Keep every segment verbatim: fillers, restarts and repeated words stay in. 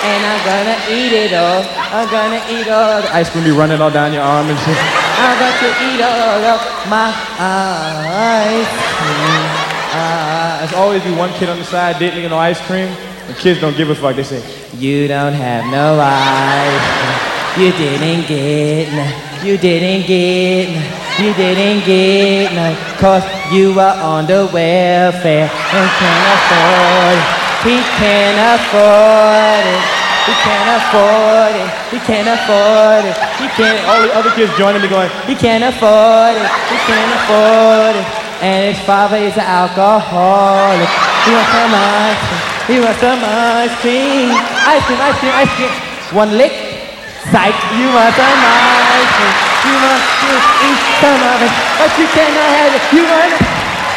and I'm gonna eat it all. I'm gonna eat all. The ice cream be running all down your arm and shit. I'm about to eat all of my ice cream. Uh, there's always be one kid on the side didn't get no ice cream. The kids don't give a fuck. They say, you don't have no ice cream. You didn't get none. You didn't get none. You didn't get none. Cause you were on the welfare and can't afford it. He can't afford it. He can't afford it. He can't afford it. He can't. All the other kids joining me going, he can't afford it. He can't afford it. And his father is an alcoholic. He wants some ice cream. He wants some ice cream. Ice cream, ice cream, ice cream. One lick. Psych. You want some ice cream. You want to eat some of it, but you cannot have it. You want it.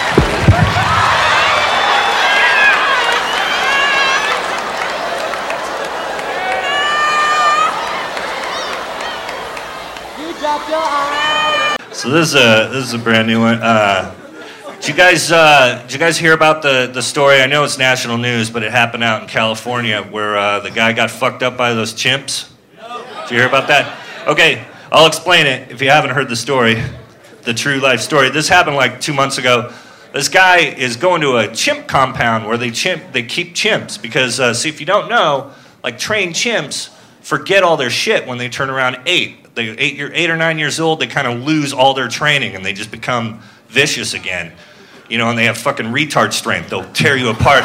So this is a this is a brand new one. Uh, did you guys uh, did you guys hear about the, the story? I know it's national news, but it happened out in California where uh, the guy got fucked up by those chimps. Did you hear about that? Okay, I'll explain it if you haven't heard the story, the true life story. This happened like two months ago. This guy is going to a chimp compound where they chimp they keep chimps because uh, see if you don't know, like trained chimps forget all their shit when they turn around eight. They eight, year, eight or nine years old, they kind of lose all their training and they just become vicious again. You know, and they have fucking retard strength. They'll tear you apart.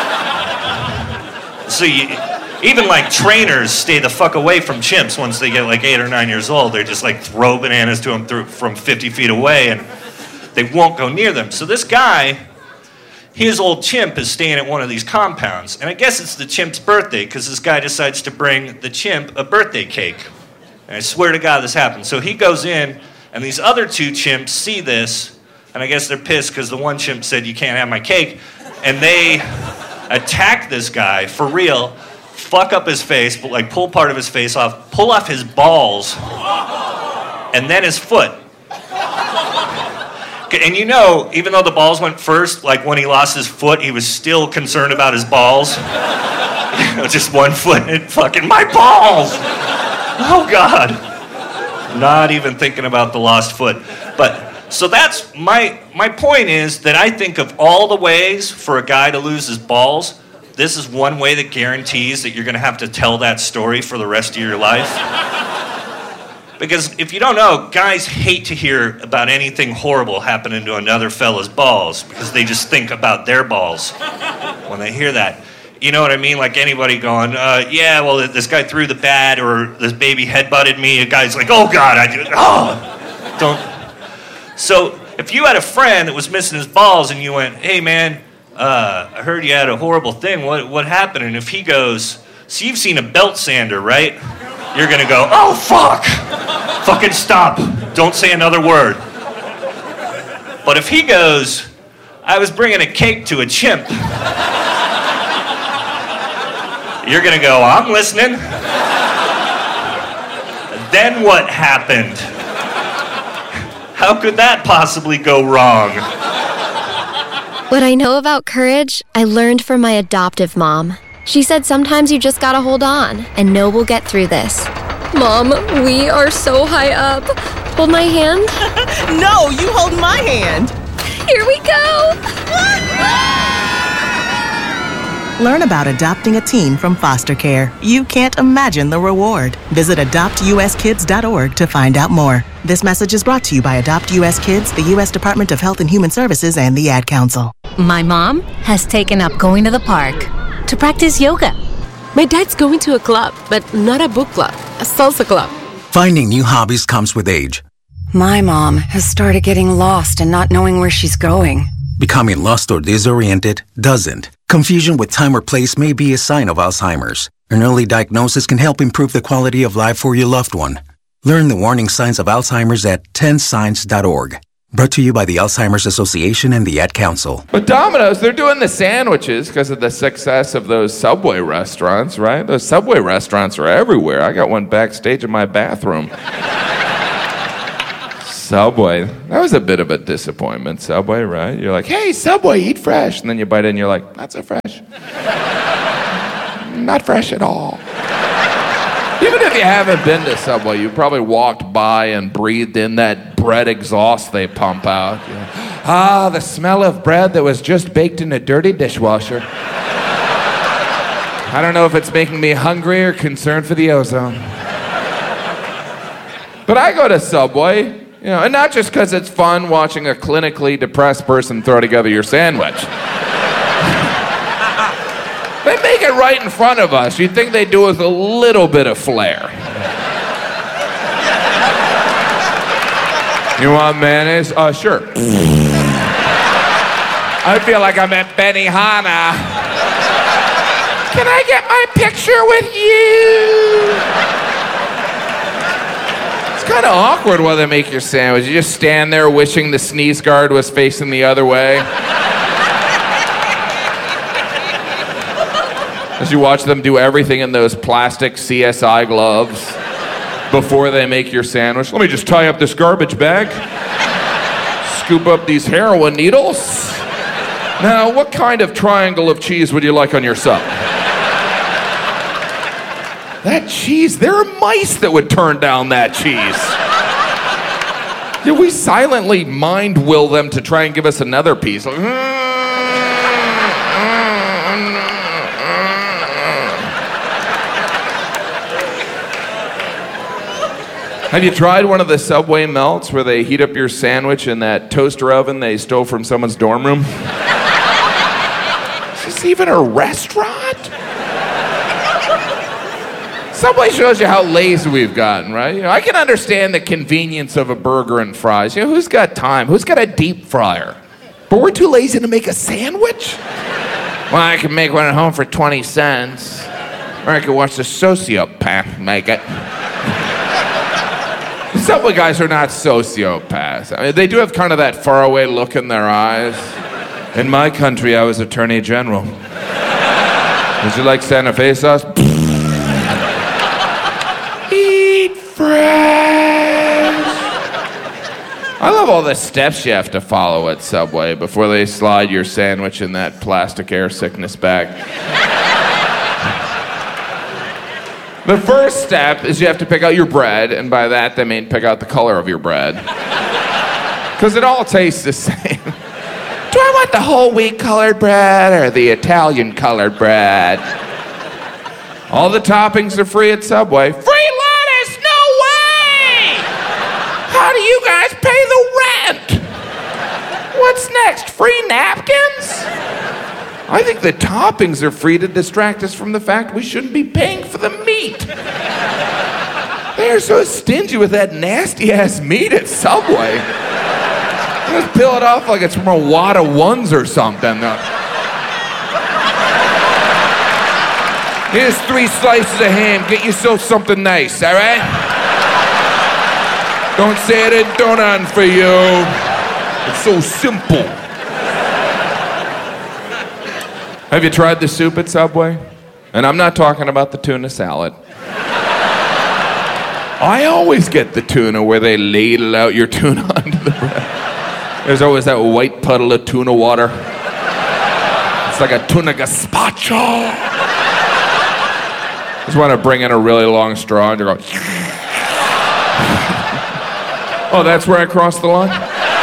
So you, even like trainers stay the fuck away from chimps once they get like eight or nine years old. They just like throw bananas to them through, from fifty feet away and they won't go near them. So this guy, his old chimp is staying at one of these compounds. And I guess it's the chimp's birthday because this guy decides to bring the chimp a birthday cake. And I swear to God this happened. So he goes in, and these other two chimps see this, and I guess they're pissed because the one chimp said, you can't have my cake. And they attack this guy for real, fuck up his face, but like pull part of his face off, pull off his balls, and then his foot. And you know, even though the balls went first, like when he lost his foot, he was still concerned about his balls. You know, just one foot and fucking my balls. Oh, God. Not even thinking about the lost foot. But, so that's, my my point is that I think of all the ways for a guy to lose his balls, this is one way that guarantees that you're going to have to tell that story for the rest of your life. Because if you don't know, guys hate to hear about anything horrible happening to another fella's balls because they just think about their balls when they hear that. You know what I mean? Like anybody going, uh, yeah, well, this guy threw the bat or this baby headbutted me. A guy's like, oh, God, I did. Oh, don't. So if you had a friend that was missing his balls and you went, hey, man, uh, I heard you had a horrible thing. What, what happened? And if he goes, so you've seen a belt sander, right? You're going to go, oh, fuck. Fucking stop. Don't say another word. But if he goes, I was bringing a cake to a chimp. You're gonna go, I'm listening. Then what happened? How could that possibly go wrong? What I know about courage, I learned from my adoptive mom. She said sometimes you just gotta hold on and know we'll get through this. Mom, we are so high up. Hold my hand. No, you hold my hand. Here we go. Learn about adopting a teen from foster care. You can't imagine the reward. Visit adopt u s kids dot org to find out more. This message is brought to you by Adopt U S Kids, the U S Department of Health and Human Services, and the Ad Council. My mom has taken up going to the park to practice yoga. My dad's going to a club, but not a book club, a salsa club. Finding new hobbies comes with age. My mom has started getting lost and not knowing where she's going. Becoming lost or disoriented doesn't. Confusion with time or place may be a sign of Alzheimer's. An early diagnosis can help improve the quality of life for your loved one. Learn the warning signs of Alzheimer's at ten signs dot org. Brought to you by the Alzheimer's Association and the Ad Council. But Domino's, they're doing the sandwiches because of the success of those Subway restaurants, right? Those Subway restaurants are everywhere. I got one backstage in my bathroom. Subway. That was a bit of a disappointment, Subway, right? You're like, hey, Subway, eat fresh. And then you bite in and you're like, not so fresh. not fresh at all. Even if you haven't been to Subway, you probably walked by and breathed in that bread exhaust they pump out. Yeah. Ah, the smell of bread that was just baked in a dirty dishwasher. I don't know if it's making me hungry or concerned for the ozone. But I go to Subway, you know, and not just because it's fun watching a clinically depressed person throw together your sandwich. They make it right in front of us. You'd think they'd do it with a little bit of flair. You want mayonnaise? Uh, sure. I feel like I'm at Benihana. Can I get my picture with you? It's kind of awkward while they make your sandwich. You just stand there wishing the sneeze guard was facing the other way. As you watch them do everything in those plastic C S I gloves before they make your sandwich. Let me just tie up this garbage bag. Scoop up these heroin needles. Now, what kind of triangle of cheese would you like on your sub? That cheese, there are mice that would turn down that cheese. Yeah, we silently mind will them to try and give us another piece. Like, have you tried one of the Subway melts where they heat up your sandwich in that toaster oven they stole from someone's dorm room? Is this even a restaurant? Subway shows you how lazy we've gotten, right? You know, I can understand the convenience of a burger and fries. You know, who's got time? Who's got a deep fryer? But we're too lazy to make a sandwich? Well, I can make one at home for twenty cents. Or I could watch the sociopath make it. Subway guys are not sociopaths. I mean, they do have kind of that faraway look in their eyes. In my country, I was Attorney General. Would you like Santa Fe sauce? Eat fresh. I love all the steps you have to follow at Subway before they slide your sandwich in that plastic air sickness bag. The first step is you have to pick out your bread, and by that they mean pick out the color of your bread. Because it all tastes the same. Do I want the whole wheat colored bread or the Italian colored bread? All the toppings are free at Subway. Free lettuce? No way! How do you guys pay the rent? What's next? Free napkins? I think the toppings are free to distract us from the fact we shouldn't be paying for the meat. They are so stingy with that nasty-ass meat at Subway. Just peel it off like it's from a wad of ones or something. Here's three slices of ham. Get yourself something nice, all right? Don't say I didn't do none for you. It's so simple. Have you tried the soup at Subway? And I'm not talking about the tuna salad. I always get the tuna where they ladle out your tuna onto the bread. There's always that white puddle of tuna water. It's like a tuna gazpacho. Just want to bring in a really long straw and you go. Oh, that's where I crossed the line?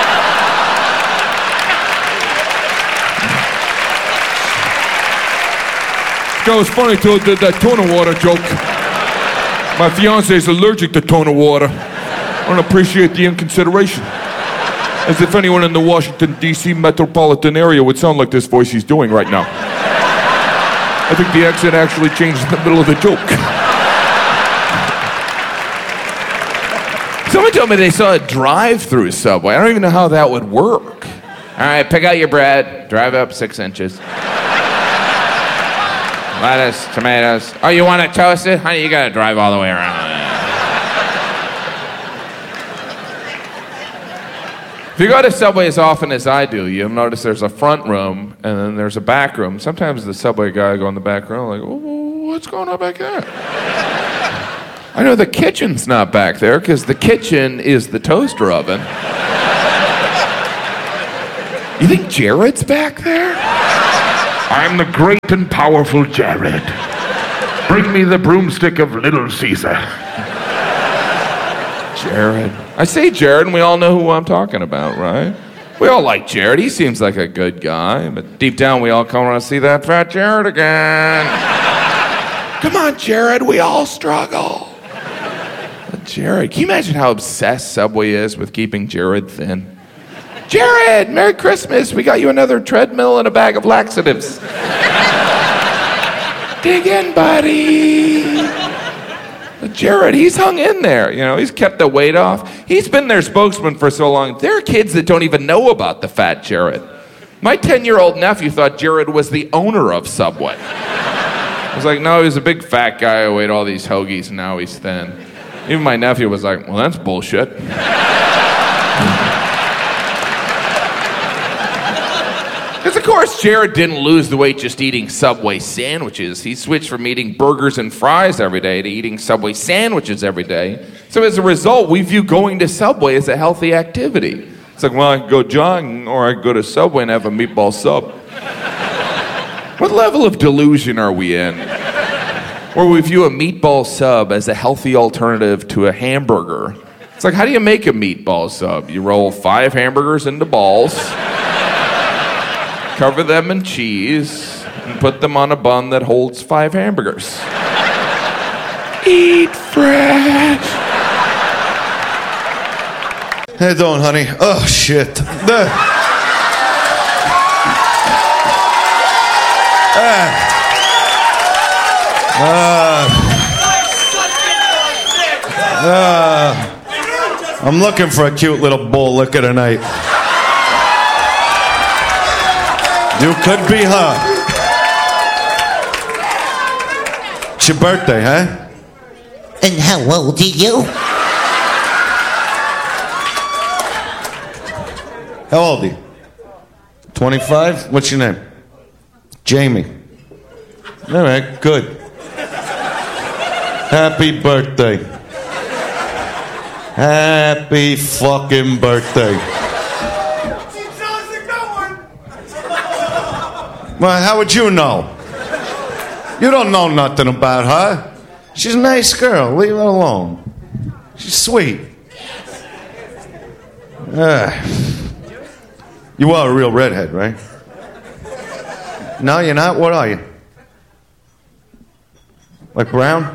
That was funny till I did that tuna water joke. My fiance is allergic to tuna water. I don't appreciate the inconsideration. As if anyone in the Washington, D C metropolitan area would sound like this voice he's doing right now. I think the accent actually changed in the middle of the joke. Someone told me they saw a drive-through Subway. I don't even know how that would work. All right, pick out your bread, drive up six inches. Lettuce, tomatoes. Oh, you want it toasted? Honey, you gotta drive all the way around. If you go to Subway as often as I do, you'll notice there's a front room and then there's a back room. Sometimes the Subway guy will go in the back room like, oh, what's going on back there? I know the kitchen's not back there because the kitchen is the toaster oven. You think Jared's back there? I'm the great and powerful Jared. Bring me the broomstick of Little Caesar. Jared. I say Jared, and we all know who I'm talking about, right? We all like Jared. He seems like a good guy, but deep down we all come around to see that fat Jared again. Come on, Jared, we all struggle. But Jared, can you imagine how obsessed Subway is with keeping Jared thin? Jared, Merry Christmas. We got you another treadmill and a bag of laxatives. Dig in, buddy. But Jared, he's hung in there. You know, he's kept the weight off. He's been their spokesman for so long. There are kids that don't even know about the fat Jared. My ten-year-old nephew thought Jared was the owner of Subway. I was like, no, he's a big fat guy who ate all these hoagies and now he's thin. Even my nephew was like, well, that's bullshit. Because, of course, Jared didn't lose the weight just eating Subway sandwiches. He switched from eating burgers and fries every day to eating Subway sandwiches every day. So as a result, we view going to Subway as a healthy activity. It's like, well, I can go jogging or I can go to Subway and have a meatball sub. What level of delusion are we in? Where we view a meatball sub as a healthy alternative to a hamburger. It's like, how do you make a meatball sub? You roll five hamburgers into balls, cover them in cheese, and put them on a bun that holds five hamburgers. Eat fresh. How you doing, honey? Oh, shit. Uh, uh, uh, I'm looking for a cute little bowl liquor tonight. You could be her. It's your birthday, huh? And how old are you? How old are you? twenty-five? What's your name? Jamie. All right, good. Happy birthday. Happy fucking birthday. Well, how would you know? You don't know nothing about her. She's a nice girl. Leave her alone. She's sweet. Uh, you are a real redhead, right? No, you're not? What are you? Like brown?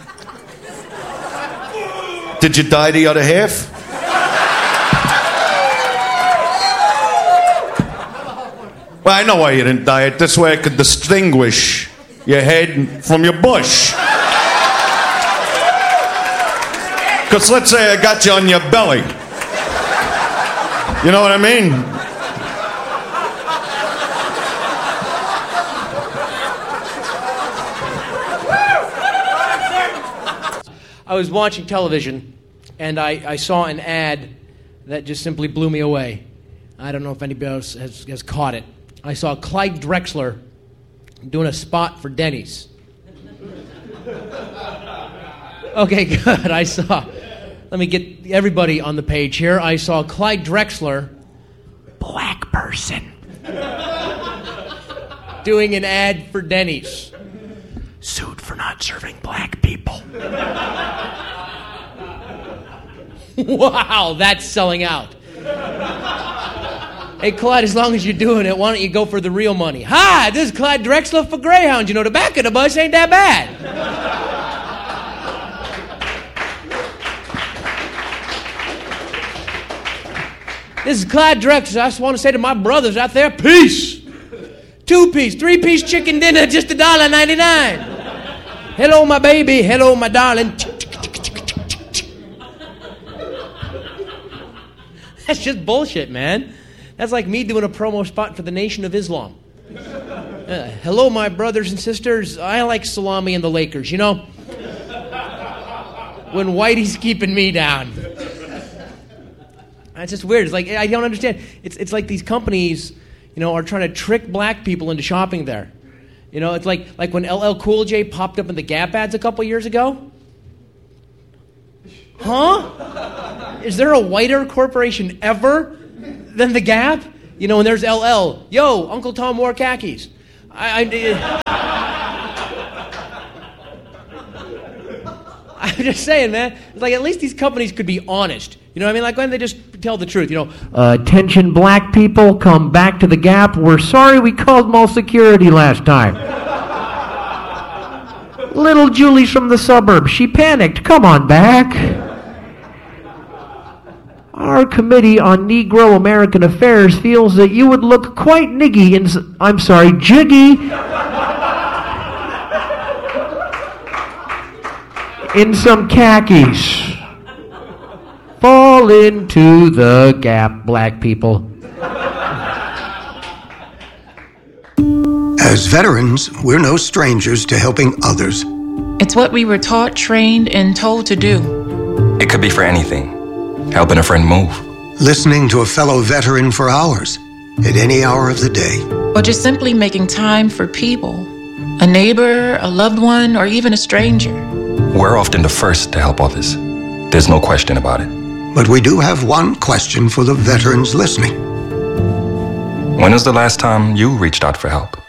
Did you dye the other half? Well, I know why you didn't dye it. This way I could distinguish your head from your bush. Because let's say I got you on your belly. You know what I mean? I was watching television, and I, I saw an ad that just simply blew me away. I don't know if anybody else has, has caught it. I saw Clyde Drexler doing a spot for Denny's. Okay, good. I saw. Let me get everybody on the page here. I saw Clyde Drexler, black person, doing an ad for Denny's. Sued for not serving black people. Wow, that's selling out. Hey, Clyde, as long as you're doing it, why don't you go for the real money? Hi, this is Clyde Drexler for Greyhound. You know, the back of the bus ain't that bad. This is Clyde Drexler. I just want to say to my brothers out there, peace. Two-piece, three-piece chicken dinner, just a dollar ninety-nine. Hello, my baby. Hello, my darling. That's just bullshit, man. That's like me doing a promo spot for the Nation of Islam. Uh, hello, my brothers and sisters. I like salami and the Lakers, you know? When Whitey's keeping me down. It's just weird. It's like, I don't understand. It's it's like these companies, you know, are trying to trick black people into shopping there. You know, it's like like when L L Cool J popped up in the Gap ads a couple years ago. Huh? Is there a whiter corporation ever than the Gap? You know, and there's L L. Yo, Uncle Tom wore khakis. I... I I'm just saying, man. Like, at least these companies could be honest. You know what I mean? Like, when they just tell the truth, you know. Uh, attention, black people, come back to the Gap. We're sorry we called mall security last time. Little Julie's from the suburbs. She panicked. Come on back. Our Committee on Negro American Affairs feels that you would look quite niggy in... I'm sorry, jiggy... in some khakis. Fall into the Gap, black people. As veterans, we're no strangers to helping others. It's what we were taught, trained, and told to do. It could be for anything. Helping a friend move. Listening to a fellow veteran for hours, at any hour of the day. Or just simply making time for people. A neighbor, a loved one, or even a stranger. We're often the first to help others. There's no question about it. But we do have one question for the veterans listening. When was the last time you reached out for help?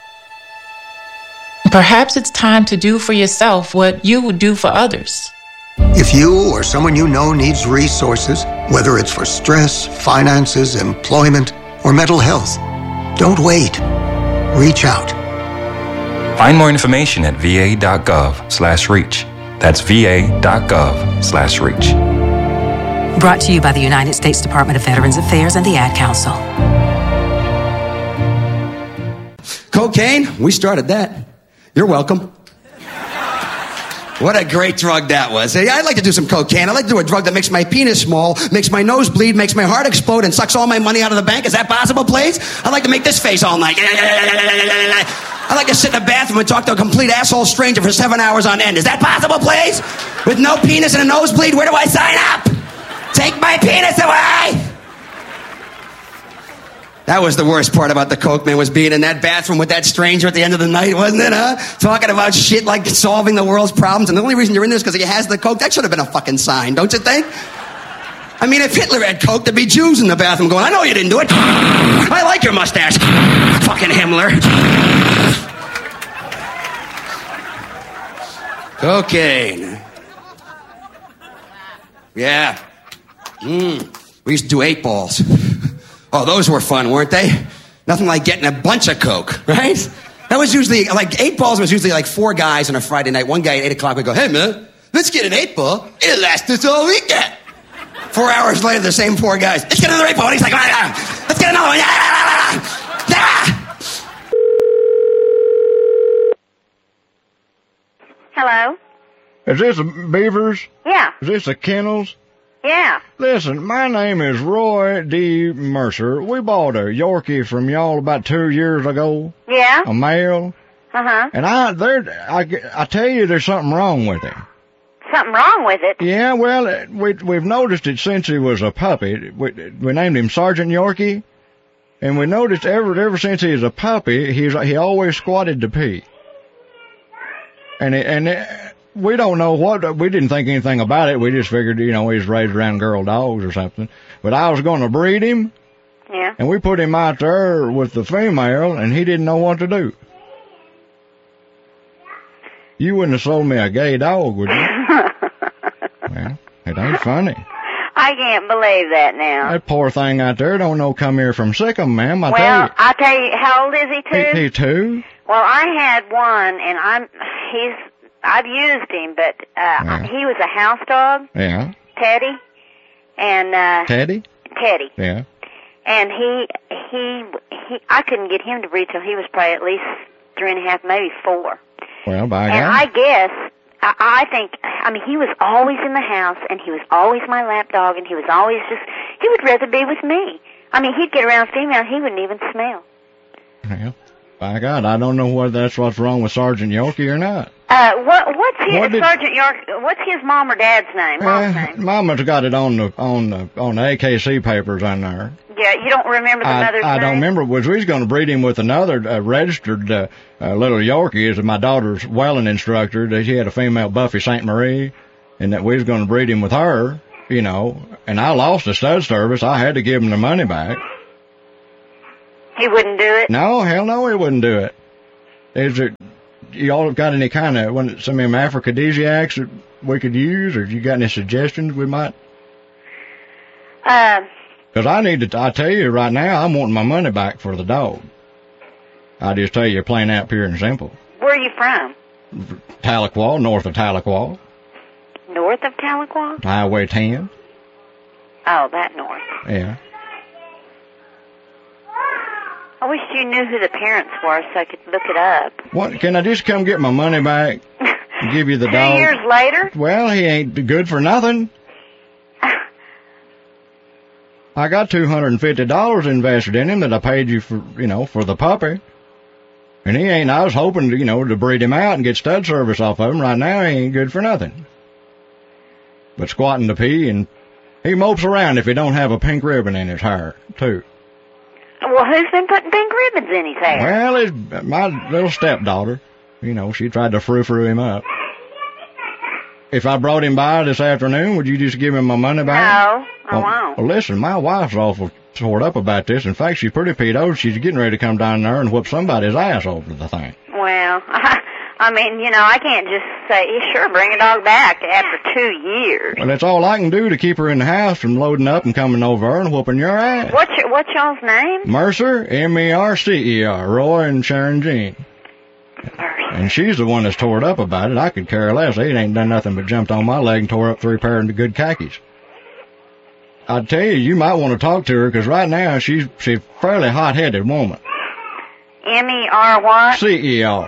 Perhaps it's time to do for yourself what you would do for others. If you or someone you know needs resources, whether it's for stress, finances, employment, or mental health, don't wait. Reach out. Find more information at va.gov slash reach. That's va.gov slash reach. Brought to you by the United States Department of Veterans Affairs and the Ad Council. Cocaine? We started that. You're welcome. What a great drug that was. Hey, I'd like to do some cocaine. I'd like to do a drug that makes my penis small, makes my nose bleed, makes my heart explode, and sucks all my money out of the bank. Is that possible, please? I'd like to make this face all night. I'd like to sit in a bathroom and talk to a complete asshole stranger for seven hours on end. Is that possible, please? With no penis and a nosebleed, where do I sign up? Take my penis away! That was the worst part about the coke, man, was being in that bathroom with that stranger at the end of the night, wasn't it, huh? Talking about shit like solving the world's problems, and the only reason you're in there is because he has the coke. That should have been a fucking sign, don't you think? I mean, if Hitler had coke, there'd be Jews in the bathroom going, I know you didn't do it. I like your mustache. Fucking Himmler. Cocaine. Yeah. Mm. We used to do eight balls. Oh, those were fun, weren't they? Nothing like getting a bunch of coke, right? That was usually, like, eight balls was usually like four guys on a Friday night. One guy at eight o'clock would go, hey, man, let's get an eight ball. It'll last us all weekend. Four hours later, the same four guys, let's get another eight ball. And he's like, ah, ah, let's get another one. Ah, ah, ah. Hello? Is this a Beavers? Yeah. Is this a Kennels? Yeah. Listen, my name is Roy D. Mercer. We bought a Yorkie from y'all about two years ago. Yeah? A male. Uh-huh. And I, there, I, I tell you, there's something wrong with him. Something wrong with it? Yeah, well, we, we've noticed it since he was a puppy. We, we named him Sergeant Yorkie. And we noticed ever, ever since he was a puppy, he's, he always squatted to pee. And it, and it, we don't know what, we didn't think anything about it. We just figured, you know, he's raised around girl dogs or something. But I was going to breed him. Yeah. And we put him out there with the female, and he didn't know what to do. You wouldn't have sold me a gay dog, would you? Well, it ain't funny. I can't believe that now. That poor thing out there don't know come here from Sikkim, ma'am. I well, tell you. I tell you, how old is he, too? He, he two. Well, I had one, and I'm, he's, I've used him, but, uh, Yeah. he was a house dog. Yeah. Teddy. And, uh. Teddy? Teddy. Yeah. And he, he, he, I couldn't get him to breed till he was probably at least three and a half, maybe four. Well, by And God. I guess, I, I think, I mean, he was always in the house, and he was always my lap dog, and he was always just, he would rather be with me. I mean, he'd get around female, and he wouldn't even smell. Well, by God, I don't know whether that's what's wrong with Sergeant Yorkie or not. Uh, what, what's his, What did- Sergeant York, what's his mom or dad's name? Mom's Uh, name? Mama's got it on the on the on the A K C papers on there. Yeah, you don't remember the I, mother's I name? don't remember. Was we was going to breed him with another uh, registered uh, uh, little Yorkie? Is my daughter's welling instructor. That she had a female Buffy Saint Marie, and that we was going to breed him with her. You know, and I lost the stud service. I had to give him the money back. He wouldn't do it? No, hell no, he wouldn't do it. Is it? Y'all got any kind of one, some of them aphrodisiacs that we could use, or if you got any suggestions we might? Uh, Because I need to, I tell you right now, I'm wanting my money back for the dog. I just tell you plain out, pure and simple. where are you from? Tahlequah, north of Tahlequah, North of Tahlequah? Highway ten. Oh, that north. Yeah. I wish you knew who the parents were so I could look it up. What, can I just come get my money back and give you the Two dog? years later? Well, he ain't good for nothing. I got two hundred fifty dollars invested in him that I paid you for, you know, for the puppy. And he ain't, I was hoping to, you know, to breed him out and get stud service off of him. Right now, he ain't good for nothing. But squatting to pee, and he mopes around if he don't have a pink ribbon in his hair, too. Well, who's been putting pink ribbons in his hair? Well, it's my little stepdaughter. You know, she tried to frou-frou him up. If I brought him by this afternoon, would you just give him my money back? No, I well, won't. Well, listen, my wife's awful tore up about this. In fact, she's pretty peed. She's getting ready to come down there and whoop somebody's ass over the thing. Well, I, I mean, you know, I can't just say, sure, bring a dog back after two years. Well, that's all I can do to keep her in the house from loading up and coming over and whooping your ass. What's, your, what's y'all's name? Mercer, M E R C E R, Roy and Sharon Jean. And she's the one that's tore it up about it. I could care less. They ain't done nothing but jumped on my leg and tore up three pair of good khakis. I'd tell you, you might want to talk to her, because right now she's she's a fairly hot-headed woman. M E R what? C E R.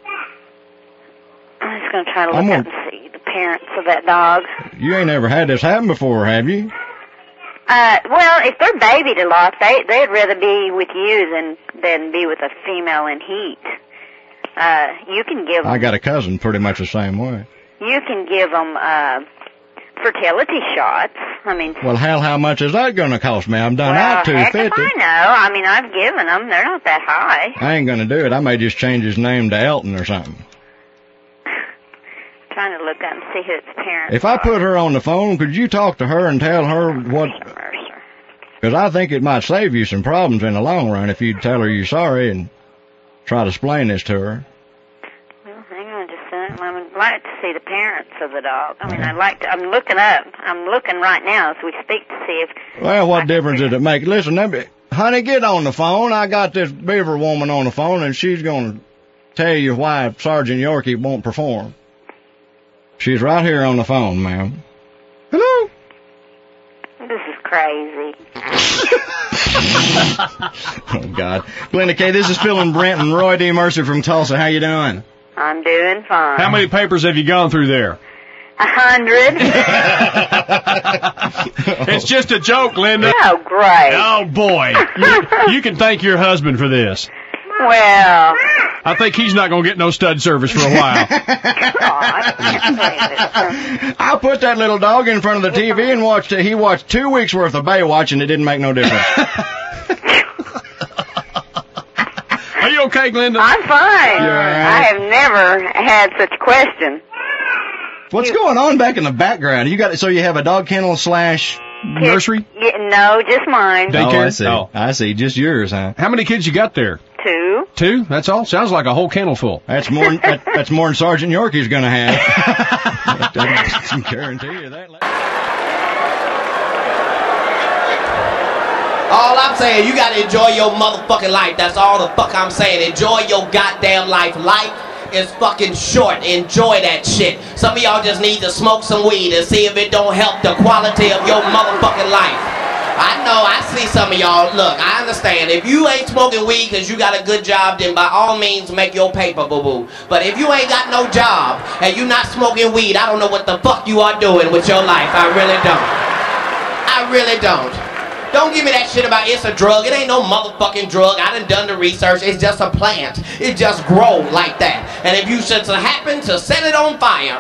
I'm just going to try to look I'm up gonna- and see the parents of that dog. You ain't never had this happen before, have you? Uh, well, if they're babied a lot, they, they'd rather be with you than, than be with a female in heat. Uh, you can give them, I got a cousin pretty much the same way. you can give them, uh, fertility shots. I mean, Well, hell, how much is that going to cost me? I'm done well, out two heck if fifty. I know. I mean, I've given them. They're not that high. I ain't going to do it. I may just change his name to Elton or something. Trying to look up and see who its parents If I put her on the phone, could you talk to her and tell her what... Because I think it might save you some problems in the long run if you'd tell her you're sorry and try to explain this to her. Well, hang on just a second. I would like to see the parents of the dog. I mean, I'd like to. I'm looking up. I'm looking right now as we speak to see if. Well, what difference does it make? Listen, let me, honey, get on the phone. I got this beaver woman on the phone, and she's going to tell you why Sergeant Yorkie won't perform. She's right here on the phone, ma'am. Hello? This is crazy. Oh, God. Glenda K., this is Phil and Brent and Roy D. Mercer from Tulsa. How you doing? I'm doing fine. How many papers have you gone through there? A hundred. It's just a joke, Linda. Oh, great. Oh, boy. You, you can thank your husband for this. Well. I think he's not going to get no stud service for a while. I put that little dog in front of the T V and watched it. He watched two weeks worth of Baywatch, and it didn't make no difference. Are you okay, Glenda? I'm fine. You're all right. I have never had such a question. What's going on back in the background? You got so you have a dog kennel slash nursery? Yeah, no, just mine. Oh, I see. Oh. I see. Just yours, huh? How many kids you got there? Two. Two? That's all? Sounds like a whole kennel full. That's more. that, that's more than Sergeant Yorkie's going to have. I can guarantee you that. All I'm saying, you gotta enjoy your motherfucking life. That's all the fuck I'm saying. Enjoy your goddamn life. Life is fucking short. Enjoy that shit. Some of y'all just need to smoke some weed and see if it don't help the quality of your motherfucking life. I know, I see some of y'all. Look, I understand. If you ain't smoking weed because you got a good job, then by all means make your paper, boo-boo. But if you ain't got no job and you not smoking weed, I don't know what the fuck you are doing with your life. I really don't. I really don't. Don't give me that shit about it's a drug. It ain't no motherfucking drug. I done done the research. It's just a plant. It just grow like that. And if you should happen to set it on fire,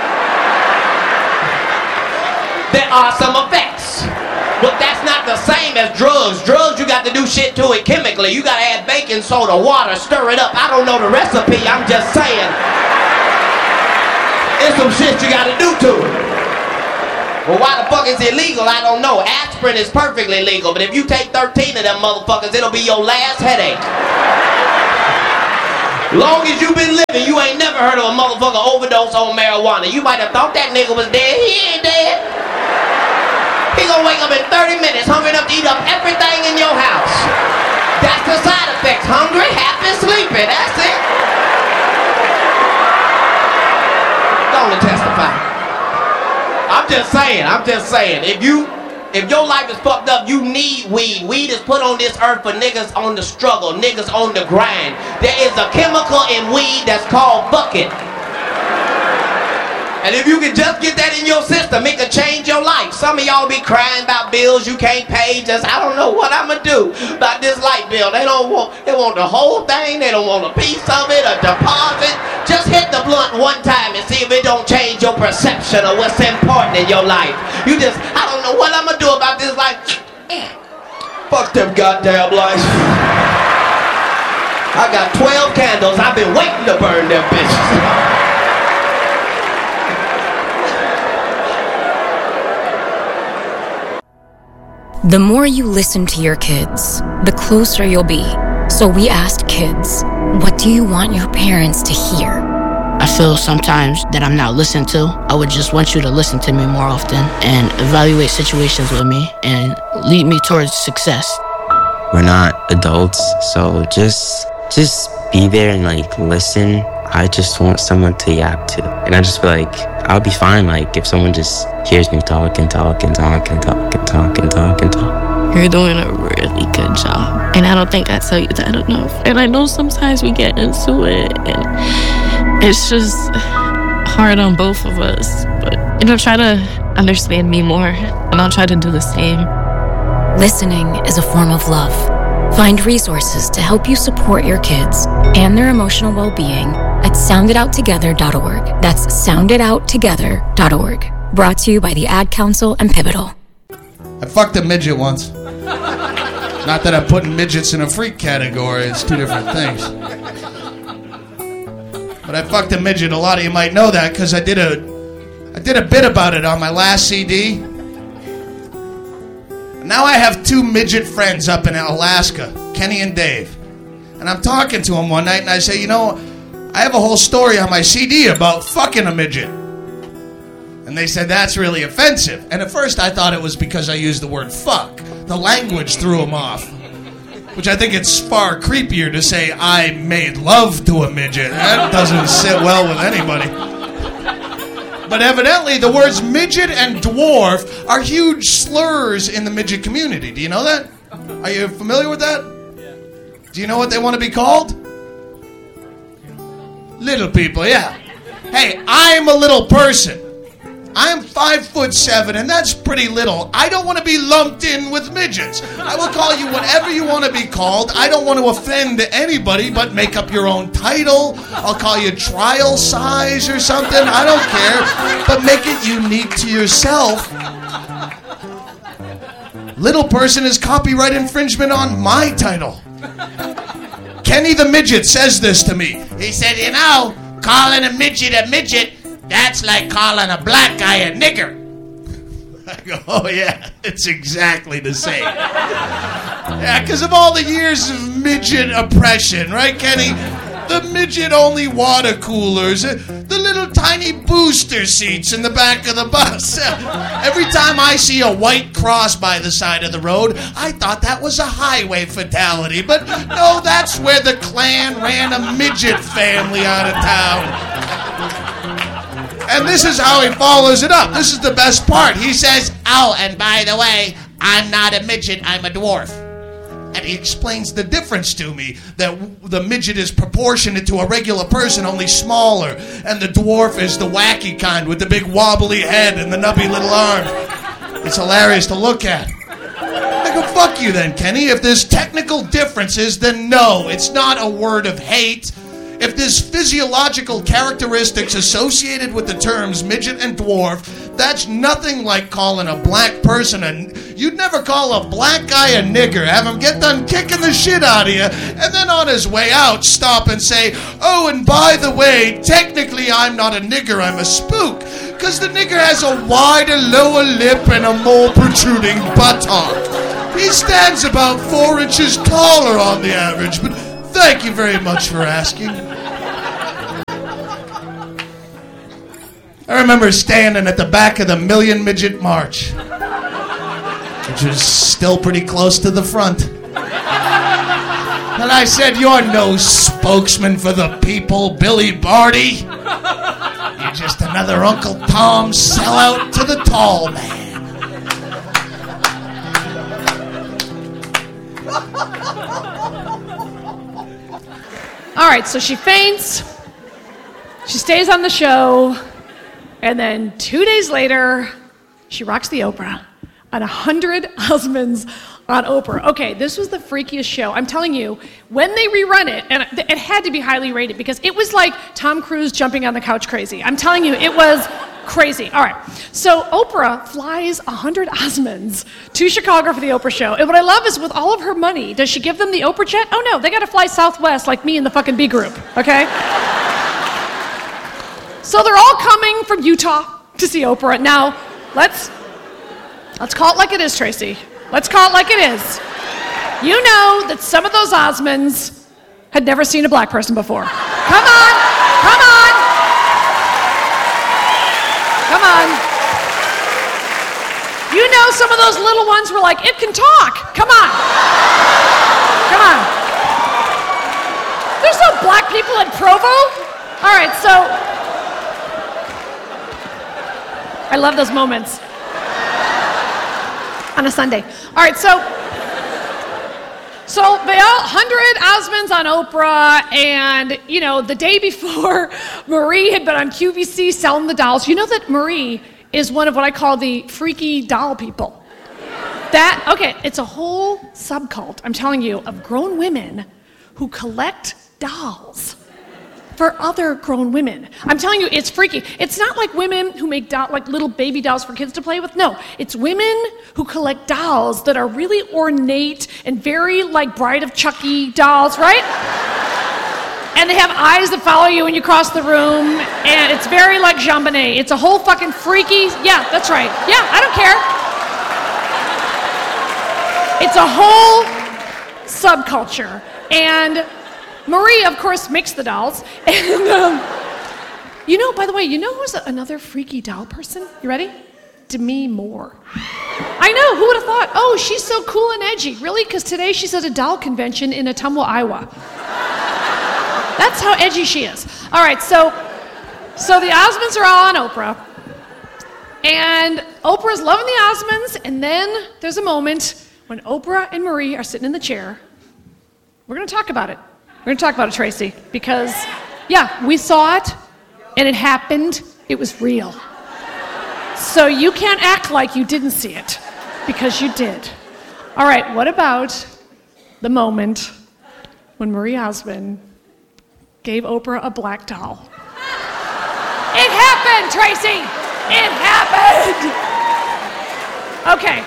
there are some effects. But that's not the same as drugs. Drugs, you got to do shit to it chemically. You got to add baking soda, water, stir it up. I don't know the recipe. I'm just saying. There's some shit you got to do to it. Well, why the fuck is it illegal? I don't know. Aspirin is perfectly legal, but if you take thirteen of them motherfuckers, it'll be your last headache. Long as you've been living, you ain't never heard of a motherfucker motherfucker overdose on marijuana. You might have thought that nigga was dead. He ain't dead. He gonna wake up in thirty minutes hungry enough to eat up everything in your house. That's the side effects. Hungry, happy, sleepy. That's it. Don't testify. I'm just saying, I'm just saying. If you, if your life is fucked up, you need weed. Weed is put on this earth for niggas on the struggle, niggas on the grind. There is a chemical in weed that's called bucket. And if you can just get that in your system, it could change your life. Some of y'all be crying about bills you can't pay. Just, I don't know what I'm gonna do about this light bill. They don't want, they want the whole thing. They don't want a piece of it, a deposit. Just hit the blunt one time and see if it don't change your perception of what's important in your life. You just, I don't know what I'm gonna do about this life. Fuck them goddamn lights. I got twelve candles. I've been waiting to burn them bitches. The more you listen to your kids, the closer you'll be. So we asked kids, what do you want your parents to hear? I feel sometimes that I'm not listened to. I would just want you to listen to me more often and evaluate situations with me and lead me towards success. We're not adults, so just just be there and like listen. I just want someone to yap to. And I just feel like I'll be fine like if someone just hears me talk and talk and talk and talk and talk and talk and talk. You're doing a really good job. And I don't think I tell you that enough. And I know sometimes we get into it and it's just hard on both of us. But, you know, try to understand me more and I'll try to do the same. Listening is a form of love. Find resources to help you support your kids and their emotional well-being at sound it out together dot org. That's sound it out together dot org. Brought to you by the Ad Council and Pivotal. I fucked a midget once. Not that I'm putting midgets in a freak category. It's two different things. But I fucked a midget. A lot of you might know that because I did a, I did a bit about it on my last C D. Now I have two midget friends up in Alaska, Kenny and Dave. And I'm talking to them one night and I say, you know, I have a whole story on my C D about fucking a midget. And they said, that's really offensive. And at first I thought it was because I used the word fuck. The language threw them off. Which I think it's far creepier to say I made love to a midget. That doesn't sit well with anybody. But evidently the words midget and dwarf are huge slurs in the midget community. Do you know that? Are you familiar with that? Do you know what they want to be called? Little people, yeah. Hey, I'm a little person. I'm five foot seven, and that's pretty little. I don't want to be lumped in with midgets. I will call you whatever you want to be called. I don't want to offend anybody, but make up your own title. I'll call you trial size or something. I don't care, but make it unique to yourself. Little person is copyright infringement on my title. Kenny the Midget says this to me. He said, you know, calling a midget a midget, that's like calling a black guy a nigger. I go, oh yeah, it's exactly the same. Yeah, because of all the years of midget oppression, right, Kenny? The midget-only water coolers, the little tiny booster seats in the back of the bus. Every time I see a white cross by the side of the road, I thought that was a highway fatality. But no, that's where the Klan ran a midget family out of town. And this is how he follows it up. This is the best part. He says, oh, and by the way, I'm not a midget, I'm a dwarf. And he explains the difference to me, that the midget is proportionate to a regular person, only smaller. And the dwarf is the wacky kind with the big wobbly head and the nubby little arms. It's hilarious to look at. I go, fuck you then, Kenny. If there's technical differences, then no, it's not a word of hate. If there's physiological characteristics associated with the terms midget and dwarf, that's nothing like calling a black person a... You'd never call a black guy a nigger, have him get done kicking the shit out of you, and then on his way out stop and say, oh, and by the way, technically I'm not a nigger, I'm a spook, because the nigger has a wider lower lip and a more protruding buttock. He stands about four inches taller on the average, but thank you very much for asking. I remember standing at the back of the Million Midget March, which was still pretty close to the front. And I said, "You're no spokesman for the people, Billy Barty. You're just another Uncle Tom sellout to the tall man." All right, so she faints. She stays on the show. And then two days later, she rocks the Oprah on one hundred Husbands on Oprah. Okay, this was the freakiest show. I'm telling you, when they rerun it, and it had to be highly rated because it was like Tom Cruise jumping on the couch crazy. I'm telling you, it was crazy. All right, so Oprah flies one hundred Osmonds to Chicago for the Oprah show. And what I love is with all of her money, does she give them the Oprah jet? Oh no, they gotta fly Southwest like me and the fucking B group, okay? So they're all coming from Utah to see Oprah. Now, let's let's call it like it is, Tracy. Let's call it like it is. You know that some of those Osmonds had never seen a black person before. Come on, come on, come on. You know some of those little ones were like, "It can talk." Come on, come on. There's no black people in Provo. All right, so. I love those moments on a Sunday. All right, so so they all one hundred Osmonds on Oprah, and you know the day before, Marie had been on Q V C selling the dolls. You know that Marie is one of what I call the freaky doll people. That okay, it's a whole subcult. I'm telling you, of grown women who collect dolls for other grown women. I'm telling you, it's freaky. It's not like women who make doll, like little baby dolls for kids to play with. No, it's women who collect dolls that are really ornate and very like Bride of Chucky dolls, right? And they have eyes that follow you when you cross the room, and it's very like JonBenet. It's a whole fucking freaky, yeah, that's right. Yeah, I don't care. It's a whole subculture. And Marie, of course, makes the dolls. And, um, you know, by the way, you know who's another freaky doll person? You ready? Demi Moore. I know, who would have thought? Oh, she's so cool and edgy. Really? Because today she's at a doll convention in Ottumwa, Iowa. That's how edgy she is. All right, so, so the Osmonds are all on Oprah. And Oprah's loving the Osmonds, and then there's a moment when Oprah and Marie are sitting in the chair. We're going to talk about it. We're going to talk about it, Tracy, because, yeah, we saw it, and it happened. It was real. So you can't act like you didn't see it, because you did. All right, what about the moment when Marie Osmond gave Oprah a black doll? It happened, Tracy! It happened! Okay.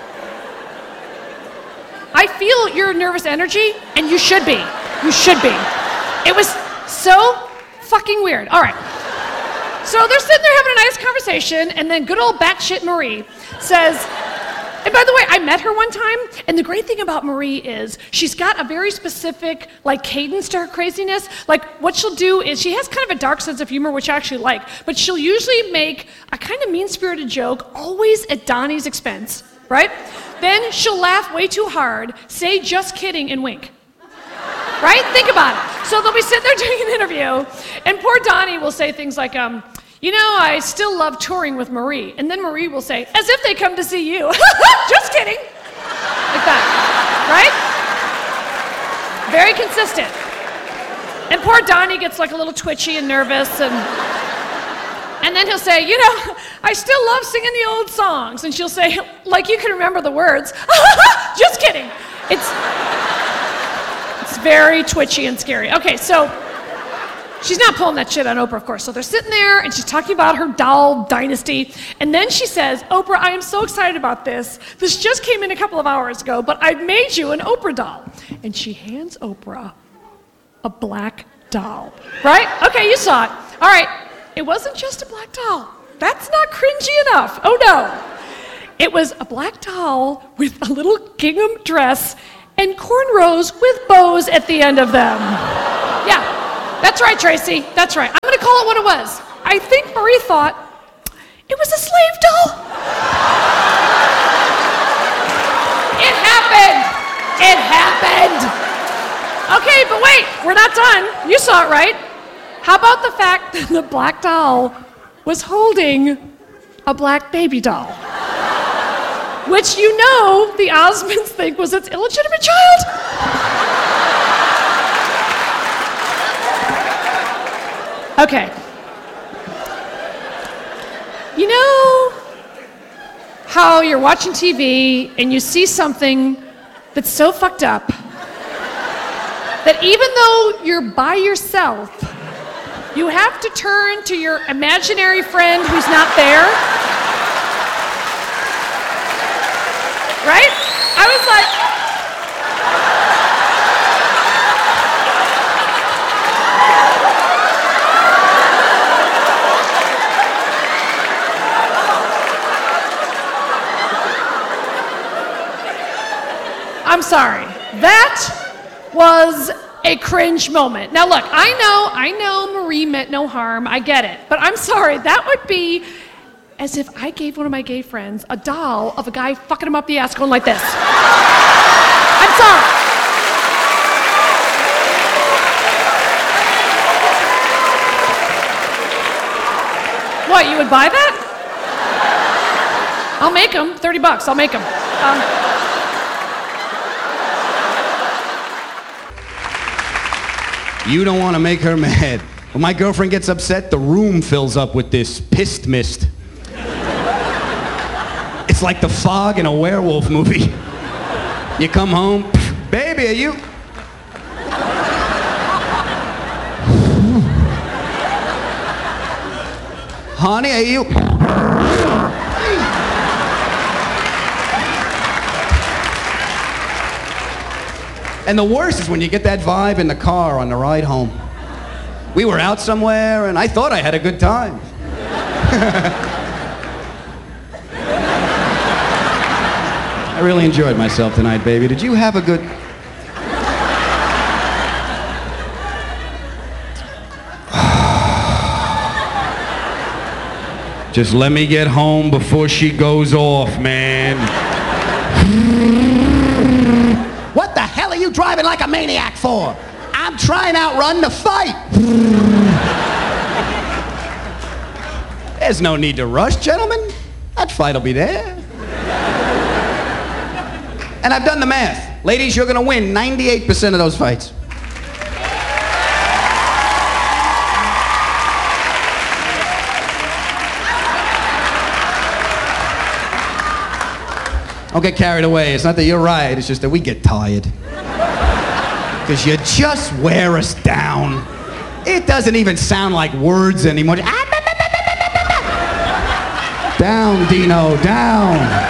I feel your nervous energy, and you should be. You should be. It was so fucking weird. All right. So they're sitting there having a nice conversation, and then good old batshit Marie says, and by the way, I met her one time, and the great thing about Marie is she's got a very specific, like, cadence to her craziness. Like, what she'll do is she has kind of a dark sense of humor, which I actually like, but she'll usually make a kind of mean-spirited joke, always at Donnie's expense, right? Then she'll laugh way too hard, say just kidding, and wink. Right? Think about it. So they'll be sitting there doing an interview, and poor Donnie will say things like, um, you know, I still love touring with Marie. And then Marie will say, as if they come to see you. Just kidding. Like that. Right? Very consistent. And poor Donnie gets like a little twitchy and nervous, and and then he'll say, you know, I still love singing the old songs. And she'll say, like you can remember the words. Just kidding. It's It's very twitchy and scary. Okay, so she's not pulling that shit on Oprah, of course. So they're sitting there, and she's talking about her doll dynasty. And then she says, Oprah, I am so excited about this. This just came in a couple of hours ago, but I made you an Oprah doll. And she hands Oprah a black doll. Right? Okay, you saw it. All right, it wasn't just a black doll. That's not cringy enough. Oh, no. It was a black doll with a little gingham dress and cornrows with bows at the end of them. Yeah, that's right, Tracy. That's right. I'm going to call it what it was. I think Marie thought It was a slave doll. It happened. It happened. Okay, but wait, we're not done. You saw it, right? How about the fact that the black doll was holding a black baby doll? Which you know the Osmonds think was its illegitimate child. Okay. You know how you're watching T V and you see something that's so fucked up that even though you're by yourself, you have to turn to your imaginary friend who's not there? Right? I was like, I'm sorry. That was a cringe moment. Now look, I know, I know Marie meant no harm. I get it. But I'm sorry. That would be as if I gave one of my gay friends a doll of a guy fucking him up the ass going like this. I'm sorry. What, you would buy that? I'll make them. thirty bucks. I'll make them. Um, You don't want to make her mad. When my girlfriend gets upset, the room fills up with this pissed mist. It's like the fog in a werewolf movie. You come home, baby, are you? Honey, are you? And the worst is when you get that vibe in the car on the ride home. We were out somewhere and I thought I had a good time. I really enjoyed myself tonight, baby. Did you have a good... Just let me get home before she goes off, man. What the hell are you driving like a maniac for? I'm trying to outrun the fight. There's no need to rush, gentlemen. That fight'll be there. And I've done the math. Ladies, you're gonna win ninety-eight percent of those fights. Don't get carried away. It's not that you're right, it's just that we get tired. Because you just wear us down. It doesn't even sound like words anymore. Down, Dino, down.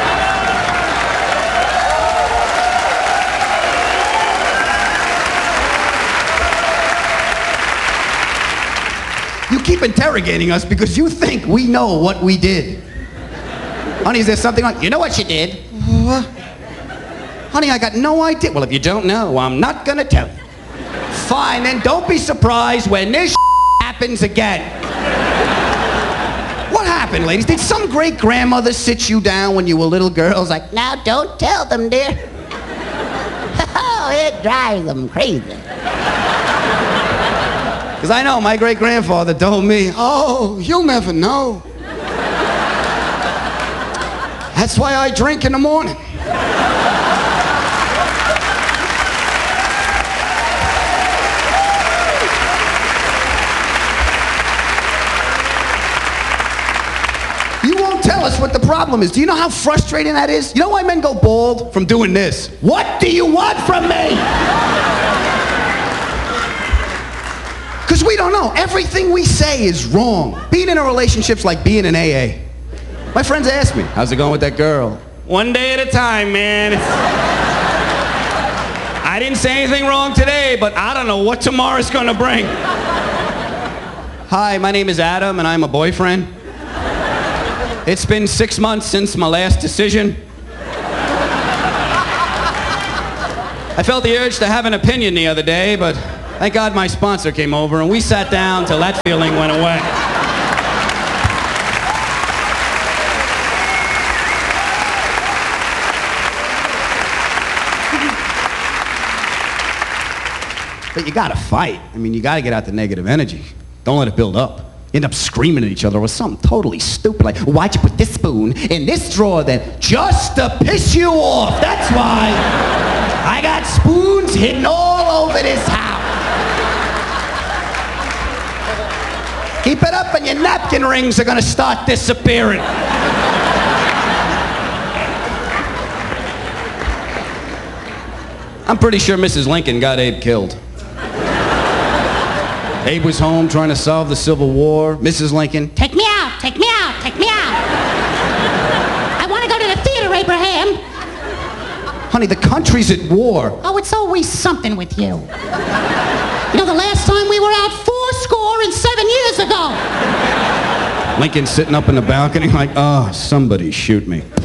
You keep interrogating us because you think we know what we did. Honey, is there something like, you know what you did? What? Honey, I got no idea. Well, if you don't know, I'm not gonna tell you. Fine, then don't be surprised when this happens again. What happened, ladies? Did some great grandmother sit you down when you were little girls like, Now don't tell them, dear. Oh, it drives them crazy. Because I know my great grandfather told me, oh, you'll never know. That's why I drink in the morning. You won't tell us what the problem is. Do you know how frustrating that is? You know why men go bald? From doing this. What do you want from me? Because we don't know. Everything we say is wrong. Being in a relationship's like being in A A. My friends ask me, how's it going with that girl? One day at a time, man. I didn't say anything wrong today, but I don't know what tomorrow's gonna bring. Hi, my name is Adam, and I'm a boyfriend. It's been six months since my last decision. I felt the urge to have an opinion the other day, but thank God my sponsor came over, and we sat down till that feeling went away. But you gotta fight. I mean, you gotta get out the negative energy. Don't let it build up. You end up screaming at each other over something totally stupid, like, why'd you put this spoon in this drawer then? Just to piss you off. That's why I got spoons hidden all over this house. Keep it up and your napkin rings are gonna start disappearing. I'm pretty sure Missus Lincoln got Abe killed. Abe was home trying to solve the Civil War. Missus Lincoln, Take me out, take me out, take me out. I want to go to the theater, Abraham. honey, the country's at war. Oh, it's always something with you. You know, the last time we were out four score and seven years ago. Lincoln sitting up in the balcony like, oh, somebody shoot me.